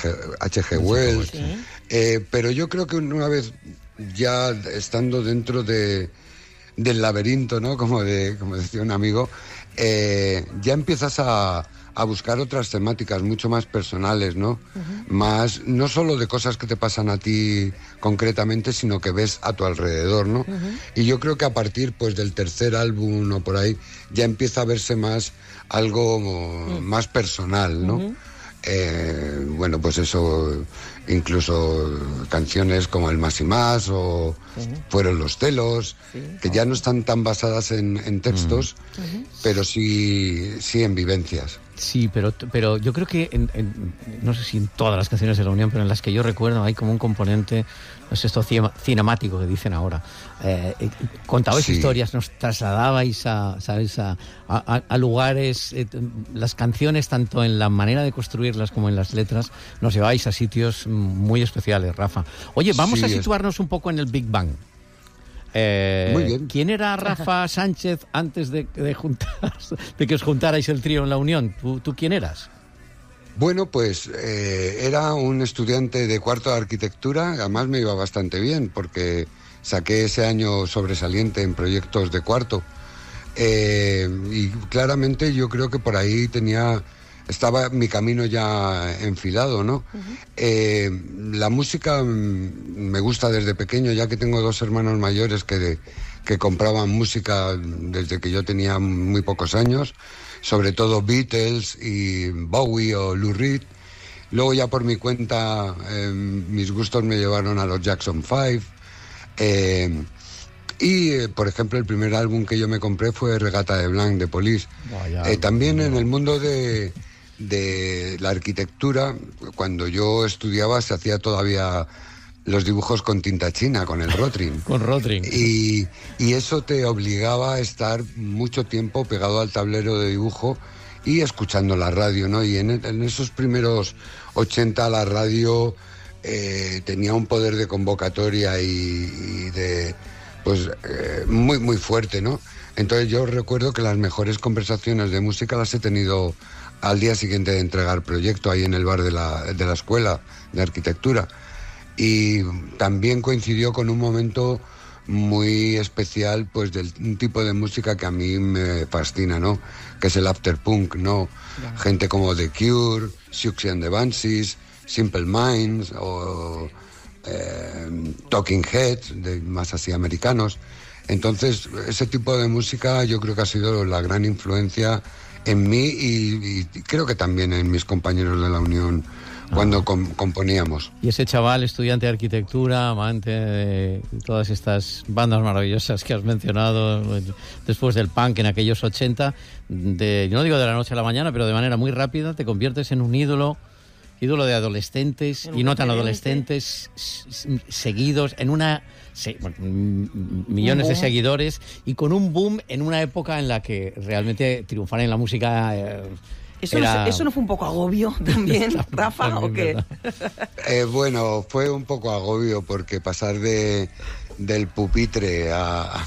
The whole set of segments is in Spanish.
H.G. Wells. Sí. Pero yo creo que una vez ya estando dentro del laberinto, ¿no? Como decía un amigo, ya empiezas a buscar otras temáticas mucho más personales, ¿no? Más, no solo de cosas que te pasan a ti concretamente, sino que ves a tu alrededor, ¿no? Y yo creo que a partir, pues, del tercer álbum o por ahí, ya empieza a verse más algo más personal, ¿no? Bueno, pues eso, incluso canciones como El Más y Más o Fueron los celos, que ya no están tan basadas en textos, pero sí en vivencias. Sí, pero yo creo que, no sé si en todas las canciones de La Unión, pero en las que yo recuerdo hay como un componente, no sé, esto cinemático que dicen ahora. Contabais historias, nos trasladabais a lugares, las canciones, tanto en la manera de construirlas como en las letras, nos lleváis a sitios muy especiales, Rafa. Oye, vamos a situarnos un poco en el Big Bang. Muy bien. ¿Quién era Rafa Sánchez antes de que os juntarais el trío en La Unión? ¿Tú quién eras? Bueno, pues era un estudiante de cuarto de arquitectura, además me iba bastante bien porque saqué ese año sobresaliente en proyectos de cuarto. Y claramente yo creo que por ahí estaba mi camino ya enfilado, ¿no? La música me gusta desde pequeño, ya que tengo 2 hermanos mayores que compraban música desde que yo tenía muy pocos años, sobre todo Beatles y Bowie o Lou Reed. Luego ya por mi cuenta mis gustos me llevaron a los Jackson 5. Y, por ejemplo, el primer álbum que yo me compré fue Regata de Blanc, de Police. También en el mundo de la arquitectura, cuando yo estudiaba se hacía todavía los dibujos con tinta china, con el Rotring. Con Rotring. Y eso te obligaba a estar mucho tiempo pegado al tablero de dibujo y escuchando la radio, ¿no? Y en esos primeros 80 la radio tenía un poder de convocatoria y de... pues muy, muy fuerte, ¿no? Entonces yo recuerdo que las mejores conversaciones de música las he tenido al día siguiente de entregar proyecto ahí en el bar de la escuela de arquitectura. Y también coincidió con un momento muy especial, pues del un tipo de música que a mí me fascina, ¿no? Que es el afterpunk, ¿no? Yeah. Gente como The Cure, Siouxsie and the Banshees, Simple Minds o Talking Heads, más así americanos. Entonces, ese tipo de música yo creo que ha sido la gran influencia en mí y creo que también en mis compañeros de La Unión cuando componíamos. Y ese chaval, estudiante de arquitectura, amante de todas estas bandas maravillosas que has mencionado después del punk en aquellos 80, yo no digo de la noche a la mañana, pero de manera muy rápida te conviertes en un ídolo de adolescentes y no tan adolescentes, seguidos en millones de seguidores y con un boom en una época en la que realmente triunfar en la música ¿Eso no fue un poco agobio también, Rafa, también, o qué? Bueno, fue un poco agobio porque pasar del pupitre a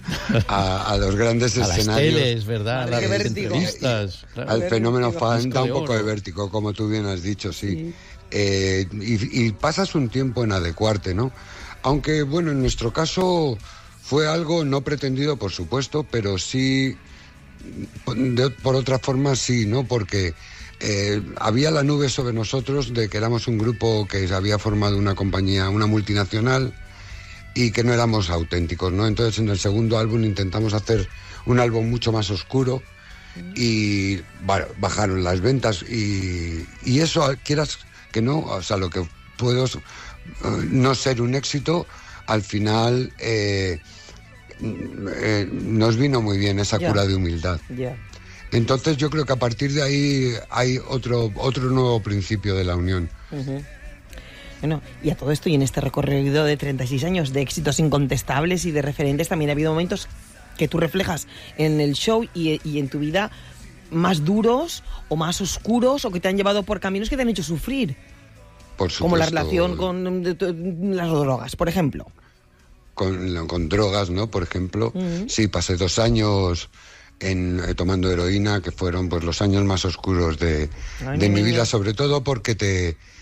los grandes escenarios, las teles, ¿verdad? Las entrevistas, al fenómeno fan da un poco de vértigo, como tú bien has dicho, sí. Y pasas un tiempo en adecuarte, ¿no? Aunque, bueno, en nuestro caso fue algo no pretendido, por supuesto, pero sí, por otra forma sí, ¿no? Porque había la nube sobre nosotros de que éramos un grupo que se había formado una compañía, una multinacional, y que no éramos auténticos, ¿no? Entonces en el segundo álbum intentamos hacer un álbum mucho más oscuro y bueno, bajaron las ventas y eso, quieras que no, o sea, lo que puedo no ser un éxito, al final nos vino muy bien esa cura de humildad. Entonces yo creo que a partir de ahí hay otro nuevo principio de La Unión. Bueno, y a todo esto, y en este recorrido de 36 años de éxitos incontestables y de referentes, también ha habido momentos que tú reflejas en el show y en tu vida más duros o más oscuros, o que te han llevado por caminos que te han hecho sufrir. Por supuesto. Como la relación con las drogas, por ejemplo. Con drogas, ¿no? Por ejemplo. Sí, pasé 2 años tomando heroína, que fueron pues los años más oscuros de mi vida, sobre todo porque